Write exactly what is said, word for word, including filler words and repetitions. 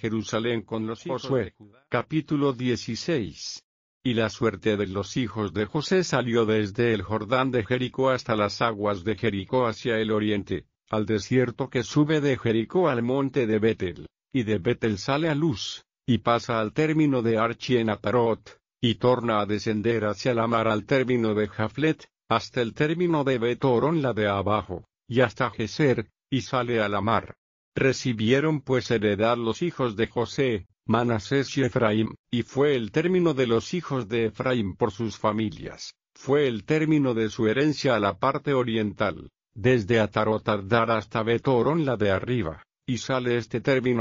Jerusalén con los hijos de Judá. Capítulo dieciséis. Y la suerte de los hijos de José salió desde el Jordán de Jericó hasta las aguas de Jericó hacia el oriente, al desierto que sube de Jericó al monte de Betel, y de Betel sale a Luz, y pasa al término de Archi en Atarot, y torna a descender hacia la mar al término de Jaflet, hasta el término de Bet-Horón la de abajo, y hasta Geser, y sale a la mar. Recibieron pues heredad los hijos de José, Manasés y Efraín, y fue el término de los hijos de Efraín por sus familias, fue el término de su herencia a la parte oriental, desde Atarot Adar hasta Bet-Horón la de arriba, y sale este término